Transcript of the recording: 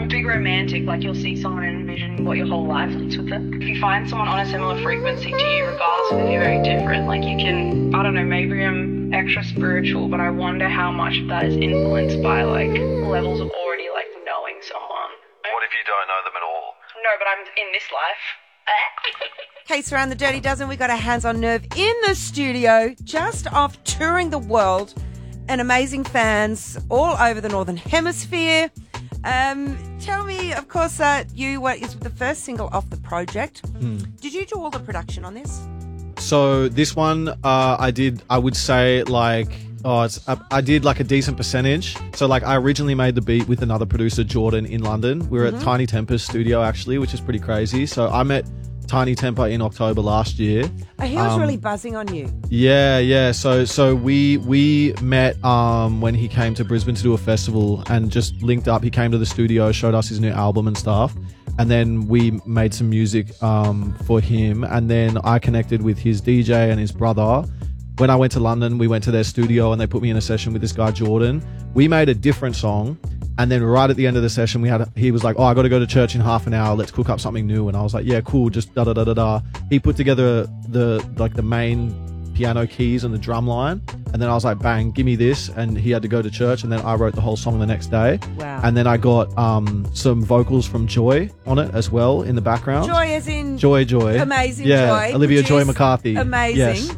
I'm a big romantic. Like, you'll see someone and envision what your whole life is with them. If you find someone on a similar frequency to you, regardless of if you're very different, like, you can, I don't know, maybe I'm extra spiritual, but I wonder how much of that is influenced by, like, levels of already, like, knowing someone. What if you don't know them at all? No, but I'm in this life. Case around the Dirty Dozen, we got a Hands on Nerve in the studio, just off touring the world and amazing fans all over the Northern Hemisphere. Tell me, of course, what is the first single off the project? Did you do all the production on this? So this one, I would say like, I did like a decent percentage. So like I originally made the beat with another producer, Jordan, in London. We were at Tiny Temper's studio actually, which is pretty crazy. So I met Tiny Temper in October last year. Oh, he was really buzzing on you. Yeah. So we met when he came to Brisbane to do a festival and just linked up. He came to the studio, showed us his new album and stuff. And then we made some music for him. And then I connected with his DJ and his brother. When I went to London, we went to their studio and they put me in a session with this guy, Jordan. We made a different song. And then right at the end of the session, he was like, I got to go to church in half an hour. Let's cook up something new. And I was like, yeah, cool. Just da-da-da-da-da. He put together the main piano keys and the drum line. And then I was like, bang, give me this. And he had to go to church. And then I wrote the whole song the next day. Wow. And then I got some vocals from Joy on it as well in the background. Joy as in... Joy. Amazing yeah, Joy. Olivia Produced, Joy McCarthy. Amazing. Yes.